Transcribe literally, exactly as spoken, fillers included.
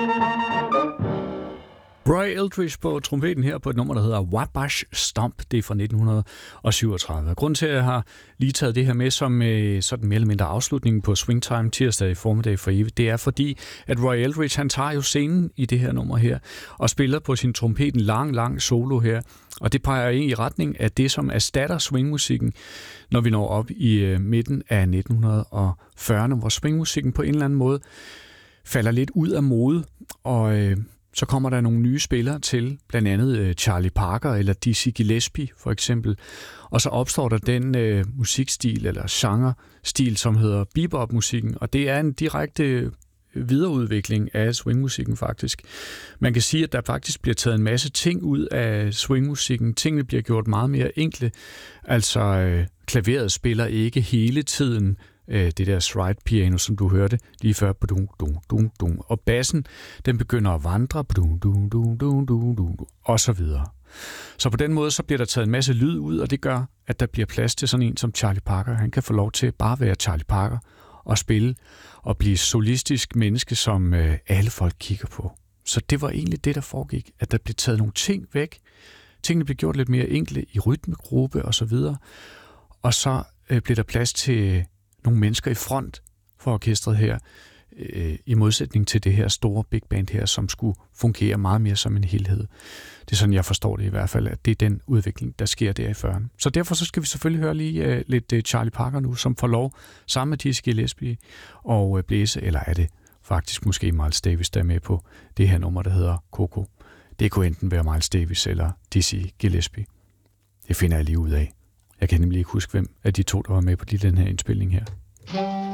Roy Eldridge på trompeten her på et nummer, der hedder Wabash Stomp. Det er fra nitten syvogtredive. Grunden til, at jeg har lige taget det her med som øh, sådan mere eller mindre afslutningen på Swingtime tirsdag i formiddag for evigt, det er fordi, at Roy Eldridge, han tager jo scenen i det her nummer her, og spiller på sin trompet en lang, lang solo her. Og det peger ind i retning af det, som erstatter swingmusikken, når vi når op i øh, midten af nitten fyrrerne, hvor swingmusikken på en eller anden måde falder lidt ud af mode, og øh, så kommer der nogle nye spillere til, blandt andet øh, Charlie Parker eller Dizzy Gillespie for eksempel, og så opstår der den øh, musikstil eller genre-stil, som hedder bebop-musikken, og det er en direkte videreudvikling af swingmusikken faktisk. Man kan sige, at der faktisk bliver taget en masse ting ud af swingmusikken. Tingene bliver gjort meget mere enkle. Altså, øh, klaveret spiller ikke hele tiden øh, det der stride piano, som du hørte lige før. Badum, dum, dum, dum. Og bassen, den begynder at vandre. Badum, dum, dum, dum, dum, dum, og så videre. Så på den måde, så bliver der taget en masse lyd ud, og det gør, at der bliver plads til sådan en som Charlie Parker. Han kan få lov til bare at være Charlie Parker og spille og blive solistisk menneske, som øh, alle folk kigger på. Så det var egentlig det, der foregik, at der blev taget nogle ting væk. Tingene blev gjort lidt mere enkle i rytmegruppe og så videre. Og så øh, blev der plads til nogle mennesker i front for orkestret her, øh, i modsætning til det her store big band her, som skulle fungere meget mere som en helhed. Det er sådan, jeg forstår det i hvert fald, at det er den udvikling, der sker der i fyrrerne. Så derfor så skal vi selvfølgelig høre lige øh, lidt øh, Charlie Parker nu, som får lov sammen med Dizzy Gillespie og øh, blæse, eller er det faktisk måske Miles Davis, der er med på det her nummer, der hedder Coco. Det kunne enten være Miles Davis eller Dizzy Gillespie. Det finder jeg lige ud af. Jeg kan nemlig ikke huske, hvem af de to, der var med på lige den her indspilning her.